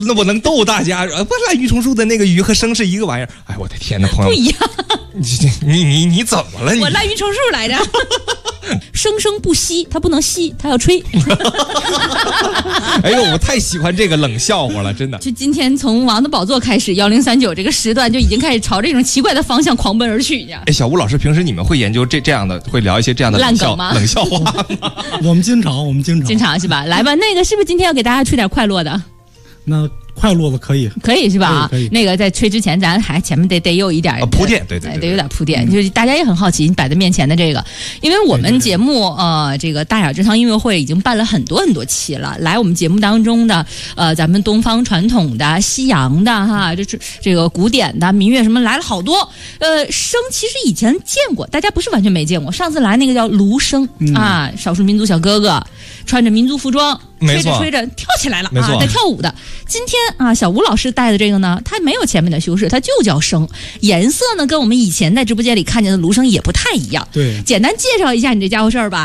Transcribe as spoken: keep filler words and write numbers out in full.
那我能逗大家？呃，不，滥竽充数的那个竽和声是一个玩意儿。哎，我的天呐，朋友， 不一样。 你你你你怎么了？你我滥竽充数来着。生生不息，它不能吸，它要吹。 哎呦，我太喜欢这个冷笑话了，真的。 就今天从王的宝座开始，幺零三九这个时段就已经开始朝这种奇怪的方向狂奔而去呀。 哎，小吴老师，平时你们会研究这这样的，会聊一些这样的冷笑冷笑话吗？ 我们经常，我们经常， 经常是吧？来吧，那个是不是今天要给大家吹点快乐的？ 那快乐的可以， 可以是吧？ 可以。可以那个在吹之前，咱还前面得得有一点、 啊、铺垫，对 对, 对, 对， 得有点铺垫。嗯、就是大家也很好奇，你摆在面前的这个，因为我们节目对对对呃，这个大雅之堂音乐会已经办了很多很多期了。来我们节目当中的呃，咱们东方传统的、西洋的哈，这是这个古典的民乐什么来了好多。呃，笙其实以前见过，大家不是完全没见过。上次来那个叫芦笙、嗯、啊，少数民族小哥哥穿着民族服装。吹着吹着跳起来了啊，在跳舞的。今天啊，小吴老师带的这个呢，它没有前面的修饰，它就叫笙，颜色呢跟我们以前在直播间里看见的芦笙也不太一样。 对， 简单介绍一下你这家伙事儿吧。